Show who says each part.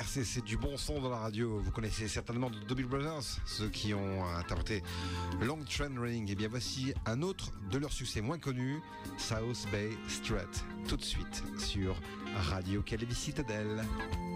Speaker 1: RC, c'est du bon son dans la radio. Vous connaissez certainement The Doobie Brothers, ceux qui ont interprété Long Train Running. Et bien voici un autre de leurs succès moins connus, South Bay Strut, tout de suite sur Radio Calvi Citadel.